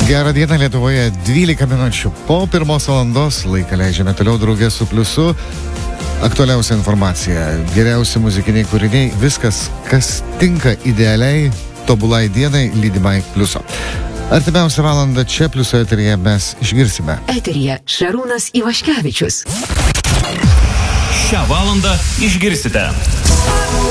Gerą dieną Lietuvoje, 12 minučių po 1 valandos, laiką leidžiame toliau draugė su Pliusu. Aktualiausia informacija, geriausi muzikiniai kūriniai, viskas, kas tinka idealiai, tobulai dienai, lydimai Pliuso. Artimiausią valandą čia Pliuso eteryje mes išgirsime. Eteryje Šarūnas Ivaškevičius. Šią valandą išgirsite.